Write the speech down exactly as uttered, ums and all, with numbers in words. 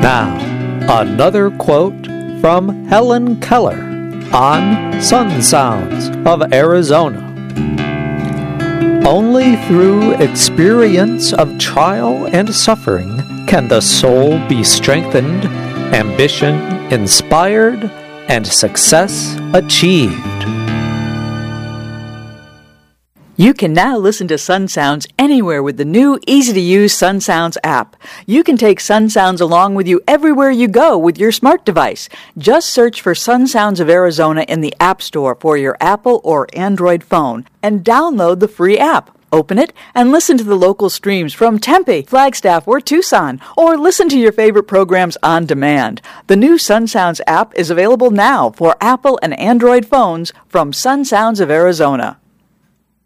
Now, another quote from Helen Keller on Sun Sounds of Arizona. Only through experience of trial and suffering can the soul be strengthened, ambition inspired, and success achieved. You can now listen to Sun Sounds anywhere with the new, easy-to-use Sun Sounds app. You can take Sun Sounds along with you everywhere you go with your smart device. Just search for Sun Sounds of Arizona in the App Store for your Apple or Android phone and download the free app. Open it and listen to the local streams from Tempe, Flagstaff, or Tucson, or listen to your favorite programs on demand. The new Sun Sounds app is available now for Apple and Android phones from Sun Sounds of Arizona.